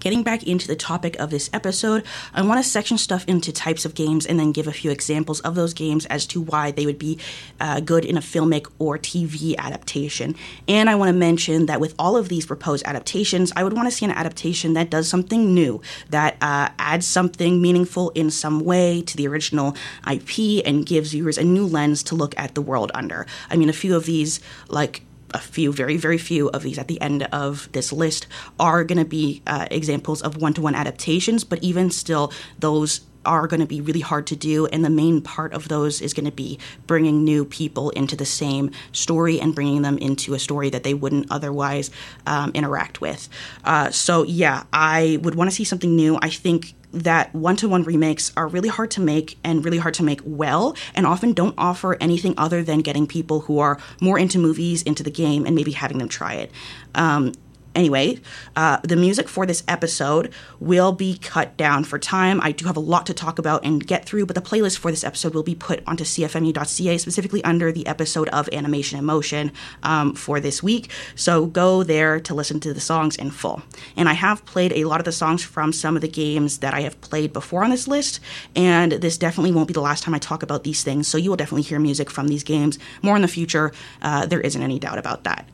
Getting back into the topic of this episode, I want to section stuff into types of games and then give a few examples of those games as to why they would be good in a filmic or TV adaptation. And I want to mention that with all of these proposed adaptations, I would want to see an adaptation that does something new, that adds something meaningful in some way to the original IP and gives viewers a new lens to look at the world under. I mean, a few of these, very, very few of these at the end of this list are going to be examples of one-to-one adaptations, but even still, those are going to be really hard to do, and the main part of those is going to be bringing new people into the same story and bringing them into a story that they wouldn't otherwise interact with. I would want to see something new. I think that one-to-one remakes are really hard to make and really hard to make well, and often don't offer anything other than getting people who are more into movies into the game and maybe having them try it. Anyway, the music for this episode will be cut down for time. I do have a lot to talk about and get through, but the playlist for this episode will be put onto cfmu.ca, specifically under the episode of Animation Emotion for this week. So go there to listen to the songs in full. And I have played a lot of the songs from some of the games that I have played before on this list, and this definitely won't be the last time I talk about these things, so you will definitely hear music from these games more in the future. There isn't any doubt about that.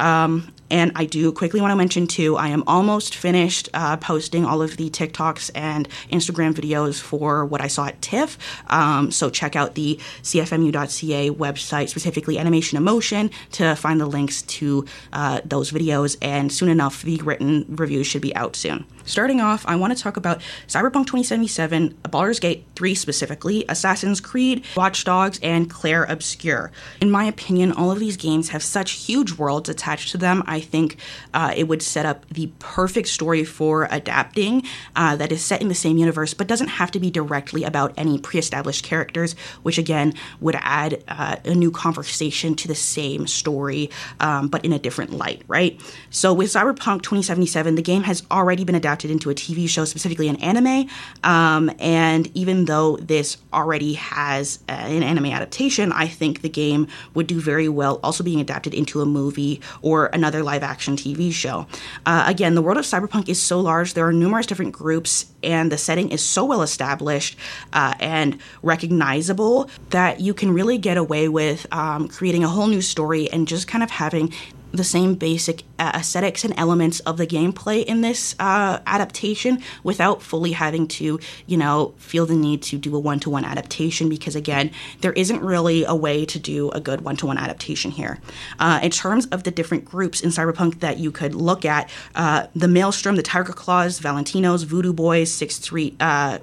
And I do quickly want to mention, too, I am almost finished posting all of the TikToks and Instagram videos for what I saw at TIFF. So check out the cfmu.ca website, specifically Animation Emotion, to find the links to those videos. And soon enough, the written reviews should be out soon. Starting off, I want to talk about Cyberpunk 2077, Baldur's Gate 3 specifically, Assassin's Creed, Watch Dogs, and Clair Obscur. In my opinion, all of these games have such huge worlds attached to them. I think it would set up the perfect story for adapting that is set in the same universe, but doesn't have to be directly about any pre-established characters, which again would add a new conversation to the same story, but in a different light, right? So with Cyberpunk 2077, the game has already been adapted into a TV show, specifically an anime, and even though this already has an anime adaptation, I think the game would do very well also being adapted into a movie or another live-action TV show. Again, the world of Cyberpunk is so large, there are numerous different groups, and the setting is so well established and recognizable that you can really get away with creating a whole new story and just kind of having the same basic aesthetics and elements of the gameplay in this adaptation without fully having to, feel the need to do a one-to-one adaptation, because again, there isn't really a way to do a good one-to-one adaptation here. In terms of the different groups in Cyberpunk that you could look at, the Maelstrom, the Tiger Claws, Valentinos, Voodoo Boys, Sixth Street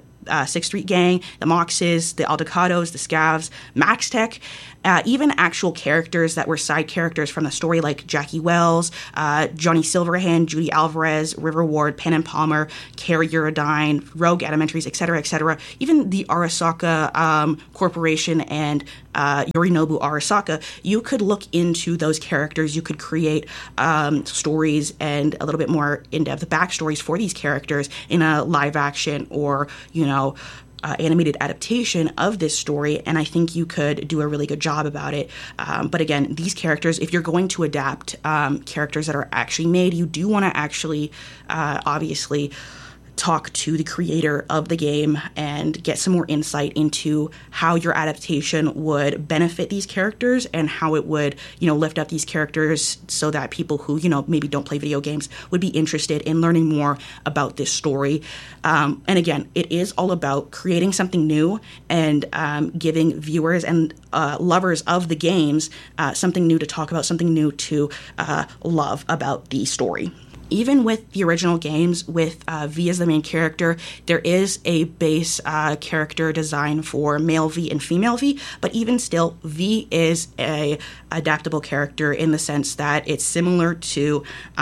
Gang, the Moxes, the Aldecados, the Scavs, MaxTech, even actual characters that were side characters from the story like Jackie Wells, Johnny Silverhand, Judy Alvarez, River Ward, Pan and Palmer, Carrie Eurodyne, Rogue Adamantries, etc., even the Arasaka Corporation and Yorinobu Arasaka, you could look into those characters. You could create stories and a little bit more in-depth backstories for these characters in a live action or, animated adaptation of this story, and I think you could do a really good job about it. But again, these characters, if you're going to adapt characters that are actually made, you do want to actually, obviously, talk to the creator of the game and get some more insight into how your adaptation would benefit these characters and how it would, lift up these characters so that people who, maybe don't play video games would be interested in learning more about this story. And again, it is all about creating something new and giving viewers and lovers of the games something new to talk about, something new to love about the story. Even with the original games, with V as the main character, there is a base character design for male V and female V, but even still, V is a adaptable character in the sense that it's similar to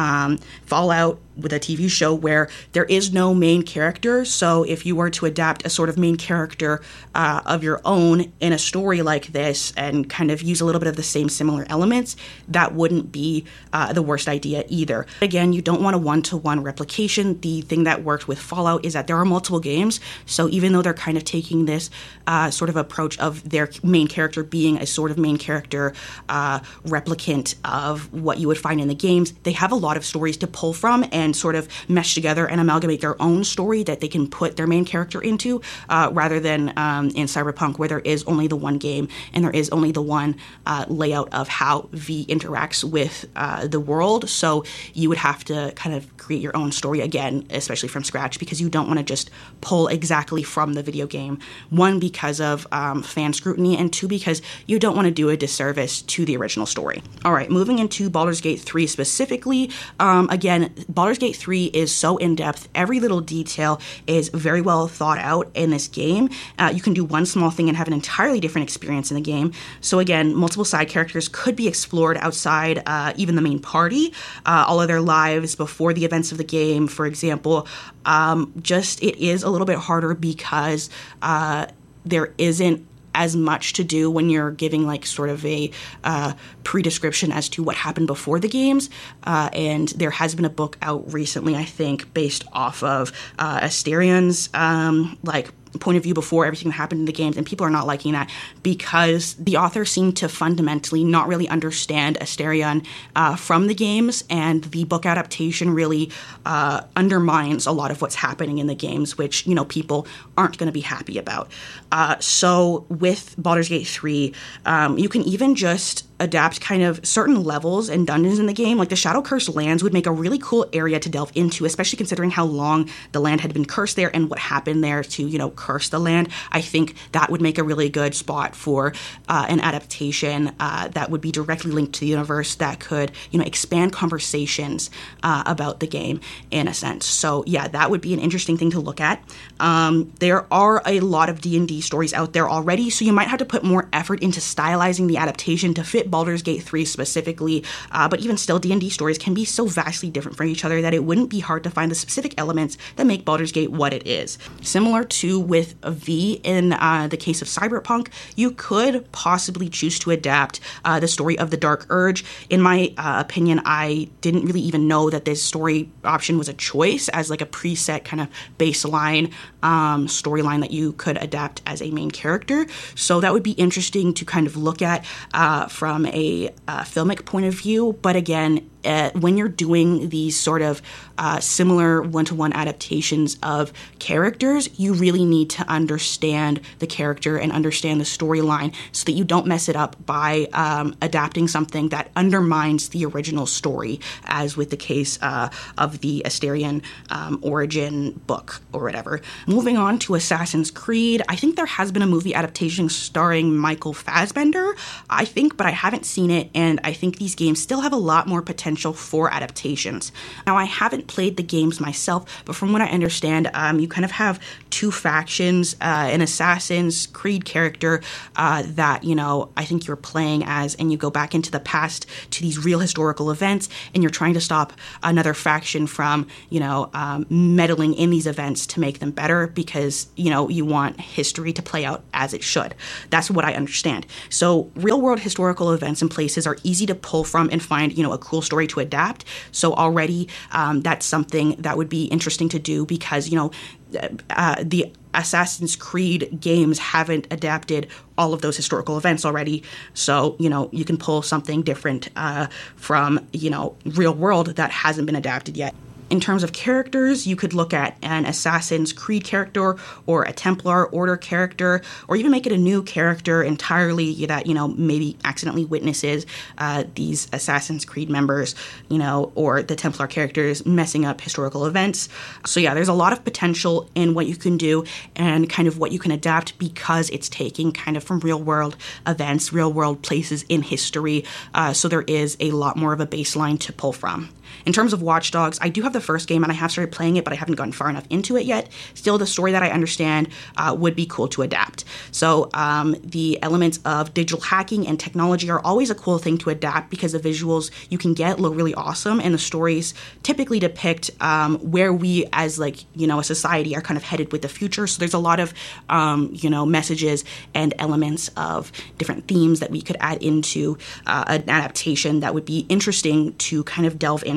Fallout with a TV show where there is no main character. So if you were to adapt a sort of main character of your own in a story like this and kind of use a little bit of the same similar elements, that wouldn't be the worst idea either. Again, you don't want a one-to-one replication. The thing that worked with Fallout is that there are multiple games, so even though they're kind of taking this sort of approach of their main character being a sort of main character replicant of what you would find in the games, they have a lot of stories to pull from, and sort of mesh together and amalgamate their own story that they can put their main character into, rather than in Cyberpunk, where there is only the one game and there is only the one layout of how V interacts with the world. So you would have to kind of create your own story again, especially from scratch, because you don't want to just pull exactly from the video game. One, because of fan scrutiny, and two, because you don't want to do a disservice to the original story. All right, moving into Baldur's Gate 3 specifically, again, Baldur's Gate 3 is so in-depth. Every little detail is very well thought out in this game. You can do one small thing and have an entirely different experience in the game. So again, multiple side characters could be explored outside even the main party, all of their lives before the events of the game, for example. Just it is a little bit harder because there isn't as much to do when you're giving like sort of a pre-description as to what happened before the games. And there has been a book out recently, I think, based off of Astarion's like point of view before everything that happened in the games, and people are not liking that because the author seemed to fundamentally not really understand Astarion from the games, and the book adaptation really undermines a lot of what's happening in the games, which, you know, people aren't going to be happy about. So with Baldur's Gate 3, you can even just adapt kind of certain levels and dungeons in the game. Like the Shadow Cursed lands would make a really cool area to delve into, especially considering how long the land had been cursed there and what happened there to, you know, curse the land. I think that would make a really good spot for an adaptation that would be directly linked to the universe that could, you know, expand conversations about the game in a sense. So yeah, that would be an interesting thing to look at. There are a lot of D&D stories out there already, so you might have to put more effort into stylizing the adaptation to fit Baldur's Gate 3 specifically, but even still, D&D stories can be so vastly different from each other that it wouldn't be hard to find the specific elements that make Baldur's Gate what it is. Similar to with V in the case of Cyberpunk, you could possibly choose to adapt the story of the Dark Urge. In my opinion, I didn't really even know that this story option was a choice as like a preset kind of baseline storyline that you could adapt as a main character. So that would be interesting to kind of look at from a filmic point of view. But again, when you're doing these sort of similar one-to-one adaptations of characters, you really need to understand the character and understand the storyline so that you don't mess it up by adapting something that undermines the original story, as with the case of the Astarion origin book or whatever. Moving on to Assassin's Creed, I think there has been a movie adaptation starring Michael Fassbender, I think, but I haven't seen it, and I think these games still have a lot more potential for adaptations. Now, I haven't played the games myself, but from what I understand, you kind of have two factions, an Assassin's Creed character that, you know, I think you're playing as, and you go back into the past to these real historical events, and you're trying to stop another faction from, you know, meddling in these events to make them better because, you know, you want history to play out as it should. That's what I understand. So real-world historical events and places are easy to pull from and find, you know, a cool story to adapt. So already that's something that would be interesting to do because, you know, the Assassin's Creed games haven't adapted all of those historical events already. So, you know, you can pull something different from, you know, real world that hasn't been adapted yet. In terms of characters, you could look at an Assassin's Creed character or a Templar Order character, or even make it a new character entirely that, you know, maybe accidentally witnesses these Assassin's Creed members, you know, or the Templar characters messing up historical events. So yeah, there's a lot of potential in what you can do and kind of what you can adapt because it's taking kind of from real world events, real world places in history. So there is a lot more of a baseline to pull from. In terms of Watch Dogs, I do have the first game and I have started playing it, but I haven't gotten far enough into it yet. Still, the story that I understand would be cool to adapt. So the elements of digital hacking and technology are always a cool thing to adapt because the visuals you can get look really awesome, and the stories typically depict where we as, like, you know, a society are kind of headed with the future. So there's a lot of, you know, messages and elements of different themes that we could add into an adaptation that would be interesting to kind of delve into.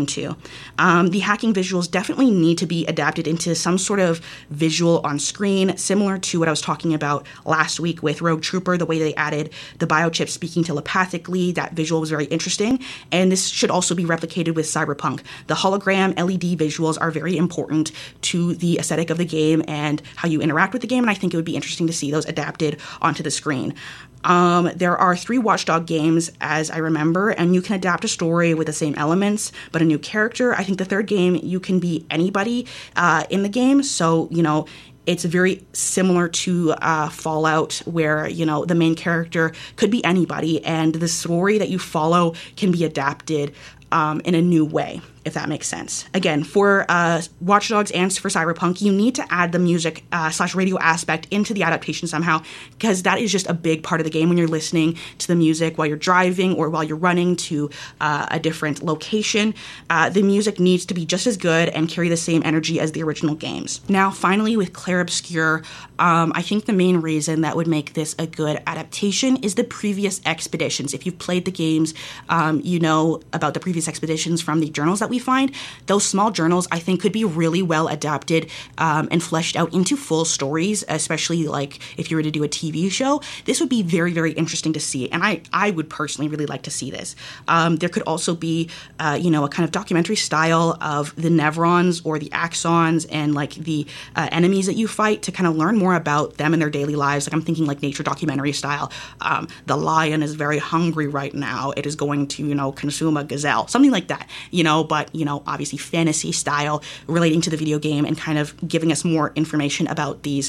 to. The hacking visuals definitely need to be adapted into some sort of visual on screen, similar to what I was talking about last week with Rogue Trooper, the way they added the biochip speaking telepathically. That visual was very interesting, and this should also be replicated with Cyberpunk. The hologram LED visuals are very important to the aesthetic of the game and how you interact with the game, and I think it would be interesting to see those adapted onto the screen. There are 3 Watch Dogs games, as I remember, and you can adapt a story with the same elements, but a new character. I think the 3rd game, you can be anybody in the game, so, it's very similar to Fallout, where, the main character could be anybody, and the story that you follow can be adapted in a new way, if that makes sense. Again, for Watch Dogs and for Cyberpunk, you need to add the music / radio aspect into the adaptation somehow, because that is just a big part of the game when you're listening to the music while you're driving or while you're running to a different location. The music needs to be just as good and carry the same energy as the original games. Now, finally, with Clair Obscur, I think the main reason that would make this a good adaptation is the previous expeditions. If you've played the games, you know about the previous expeditions from the journals that we find. Those small journals, I think, could be really well adapted and fleshed out into full stories, especially like if you were to do a TV show. This would be very, very interesting to see, and I would personally really like to see this. There could also be, a kind of documentary style of the Nevrons or the Axons and like the enemies that you fight to kind of learn more about them and their daily lives. Like I'm thinking like nature documentary style. The lion is very hungry right now. It is going to, consume a gazelle, something like that, but, obviously fantasy style relating to the video game and kind of giving us more information about these,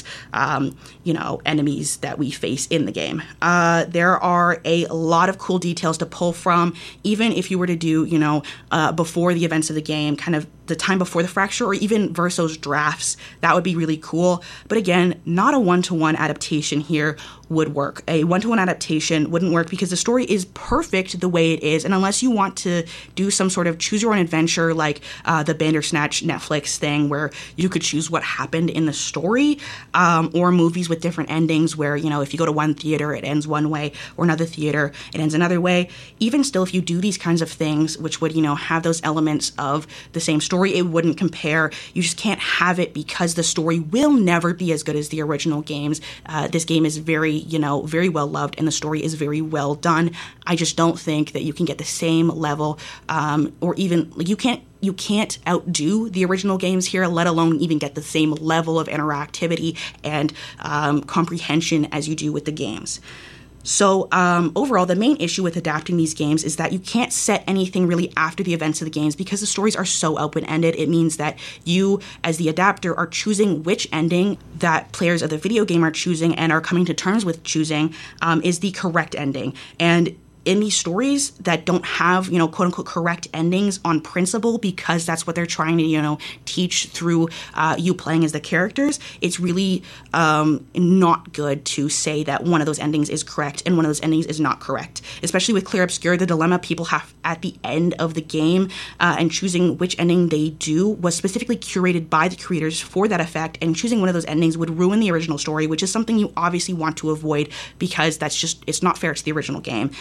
enemies that we face in the game. There are a lot of cool details to pull from, even if you were to do, before the events of the game, kind of the time before the fracture, or even Verso's drafts. That would be really cool. But again, not a one-to-one adaptation here would work. A one-to-one adaptation wouldn't work because the story is perfect the way it is, and unless you want to do some sort of choose-your-own adventure like the Bandersnatch Netflix thing where you could choose what happened in the story, or movies with different endings where, if you go to one theater, it ends one way, or another theater, it ends another way. Even still, if you do these kinds of things, which would, have those elements of the same story, it wouldn't compare. You just can't have it because the story will never be as good as the original games. This game is very, very well loved, and the story is very well done. I just don't think that you can get the same level, or even like you can't outdo the original games here, let alone even get the same level of interactivity and comprehension as you do with the games. So overall, the main issue with adapting these games is that you can't set anything really after the events of the games because the stories are so open-ended. It means that you, as the adapter, are choosing which ending that players of the video game are choosing and are coming to terms with choosing is the correct ending. And in these stories that don't have, quote-unquote correct endings on principle because that's what they're trying to, teach through you playing as the characters, it's really not good to say that one of those endings is correct and one of those endings is not correct. Especially with Clair Obscur, the dilemma people have at the end of the game and choosing which ending they do was specifically curated by the creators for that effect, and choosing one of those endings would ruin the original story, which is something you obviously want to avoid because it's not fair to the original game.